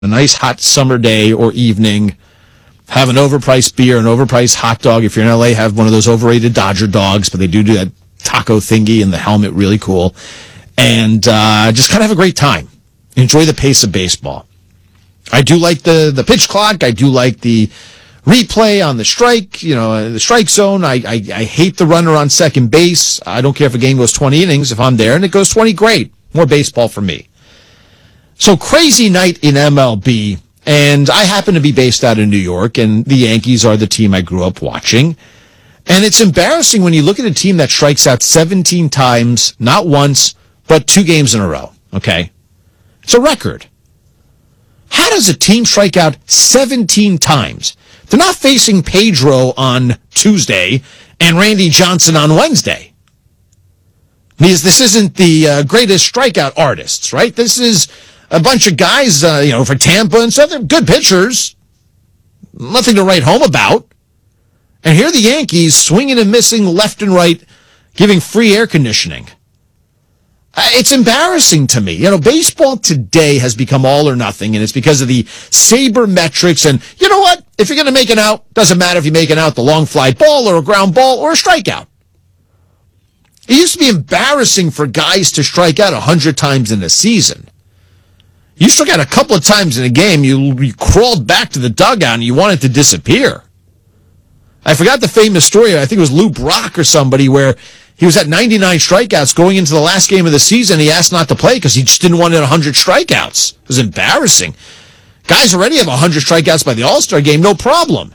a nice hot summer day or evening, have an overpriced beer, an overpriced hot dog. If you're in LA, have one of those overrated Dodger dogs, but they do that taco thingy and the helmet, really cool. And just kind of have a great time. Enjoy the pace of baseball. I do like the pitch clock. I do like the replay on the strike, the strike zone. I hate the runner on second base. I don't care if a game goes 20 innings. If I'm there and it goes 20, great. More baseball for me. So crazy night in MLB, and I happen to be based out of New York, and the Yankees are the team I grew up watching. And it's embarrassing when you look at a team that strikes out 17 times, not once, but 2 games in a row, okay? It's a record. How does a team strike out 17 times? They're not facing Pedro on Tuesday and Randy Johnson on Wednesday. Because this isn't the greatest strikeout artists, right? This is a bunch of guys, for Tampa and stuff. They're good pitchers. Nothing to write home about. And here are the Yankees swinging and missing left and right, giving free air conditioning. It's embarrassing to me. Baseball today has become all or nothing, and it's because of the sabermetrics. And you know what? If you're going to make an out, doesn't matter if you make an out, the long fly ball or a ground ball or a strikeout. It used to be embarrassing for guys to strike out 100 times in a season. You struck out a couple of times in a game, you crawled back to the dugout and you wanted to disappear. I forgot the famous story. I think it was Lou Brock or somebody where he was at 99 strikeouts going into the last game of the season. He asked not to play because he just didn't want 100 strikeouts. It was embarrassing. Guys already have 100 strikeouts by the All-Star game, no problem.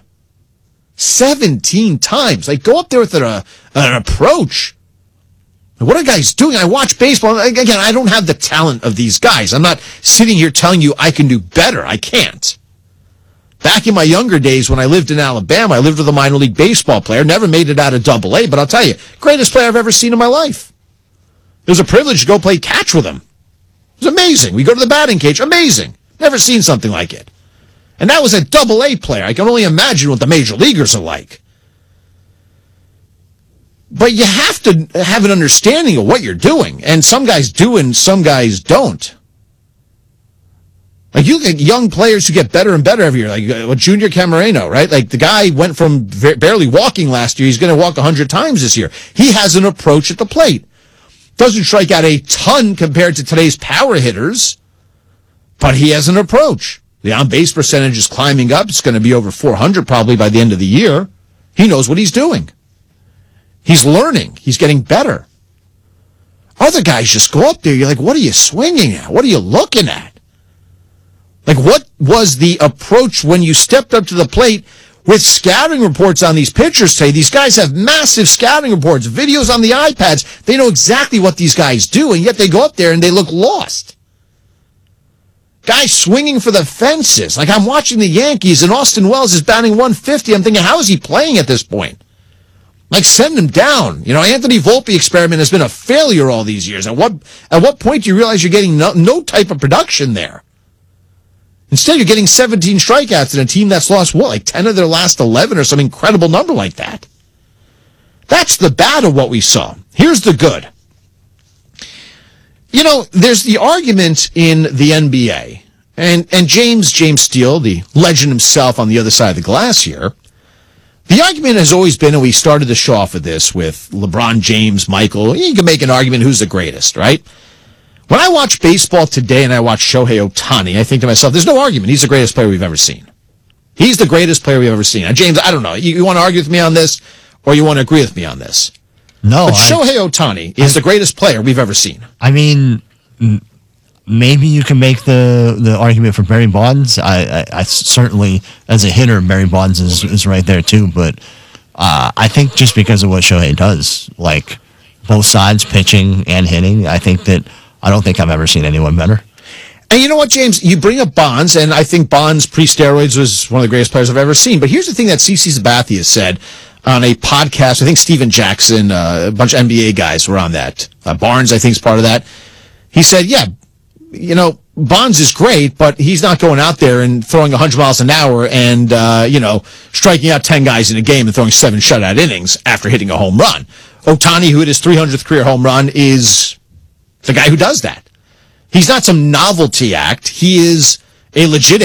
17 times. Go up there with an approach. What are guys doing? I watch baseball. Again, I don't have the talent of these guys. I'm not sitting here telling you I can do better. I can't. Back in my younger days when I lived in Alabama, I lived with a minor league baseball player. Never made it out of Double-A, but I'll tell you, greatest player I've ever seen in my life. It was a privilege to go play catch with him. It was amazing. We go to the batting cage. Amazing. Never seen something like it. And that was a Double-A player. I can only imagine what the major leaguers are like. But you have to have an understanding of what you're doing. And some guys do and some guys don't. You get young players who get better and better every year, like Junior Camarena, right? The guy went from barely walking last year. He's going to walk 100 times this year. He has an approach at the plate. Doesn't strike out a ton compared to today's power hitters, but he has an approach. The on-base percentage is climbing up. It's going to be over 400 probably by the end of the year. He knows what he's doing. He's learning. He's getting better. Other guys just go up there. You're like, what are you swinging at? What are you looking at? What was the approach when you stepped up to the plate with scouting reports on these pitchers today? These guys have massive scouting reports, videos on the iPads. They know exactly what these guys do, and yet they go up there and they look lost. Guys swinging for the fences. I'm watching the Yankees, and Austin Wells is batting 150. I'm thinking, how is he playing at this point? Send him down. Anthony Volpe experiment has been a failure all these years. At what point do you realize you're getting no type of production there? Instead, you're getting 17 strikeouts in a team that's lost, 10 of their last 11 or some incredible number like that. That's the bad of what we saw. Here's the good. There's the argument in the NBA, and James Steele, the legend himself on the other side of the glass here, the argument has always been, and we started the show off with this with LeBron James, Michael, you can make an argument who's the greatest, right? When I watch baseball today and I watch Shohei Ohtani, I think to myself, there's no argument. He's the greatest player we've ever seen. He's the greatest player we've ever seen. Now, James, I don't know. You want to argue with me on this, or you want to agree with me on this? No. But Shohei Ohtani is the greatest player we've ever seen. I mean, maybe you can make the argument for Barry Bonds. I certainly, as a hitter, Barry Bonds is right there too. But I think just because of what Shohei does, both sides, pitching and hitting, I don't think I've ever seen anyone better. And you know what, James? You bring up Bonds, and I think Bonds pre-steroids was one of the greatest players I've ever seen. But here's the thing that CeCe Sabathia said on a podcast. I think Steven Jackson, a bunch of NBA guys were on that. Barnes, I think, is part of that. He said, Bonds is great, but he's not going out there and throwing 100 miles an hour and, striking out 10 guys in a game and throwing 7 shutout innings after hitting a home run. Ohtani, who hit his 300th career home run, is the guy who does that. He's not some novelty act. He is a legit